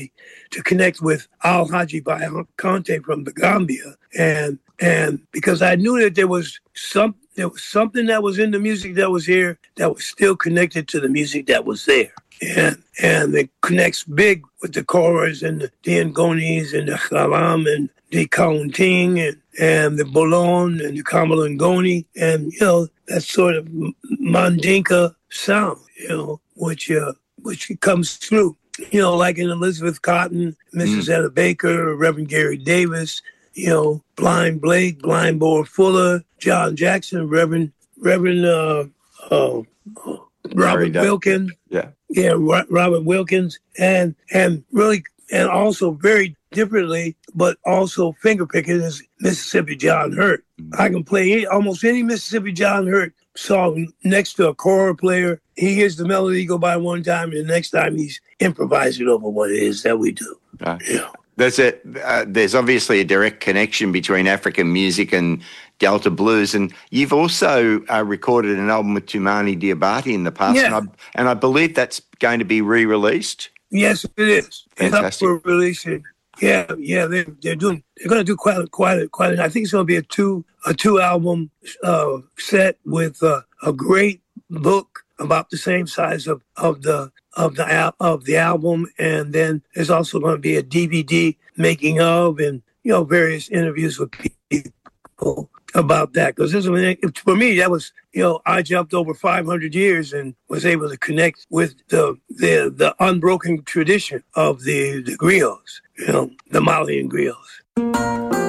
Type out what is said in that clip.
to connect with Al Haji Conte from the Gambia, and because I knew that there was something that was in the music that was here that was still connected to the music that was there. And it connects big with the Koras and the Ngonis and the Khalam and the Kaunting and the Bolon and the Kamalangoni, and that sort of Mandinka sound, which comes through, like in Elizabeth Cotton, Mrs. Etta Baker, Reverend Gary Davis, Blind Blake, Blind Boar Fuller, John Jackson, Reverend Robert Wilkins. Yeah, Robert Wilkins, and really, and also very differently, but also fingerpicking is Mississippi John Hurt. I can play almost any Mississippi John Hurt song next to a choral player. He hears the melody go by one time, and the next time he's improvising over what it is that we do. There's obviously a direct connection between African music and Delta blues, and you've also recorded an album with Toumani Diabate in the past, and I believe that's going to be re-released. Yes, it is. Fantastic. We're releasing. Yeah, they're going to do quite. I think it's going to be a two album set with a great book about the same size of the album, and then there's also going to be a DVD making of, and various interviews with people about that. Because for me, that was I jumped over 500 years and was able to connect with the unbroken tradition of the griots, the Malian griots.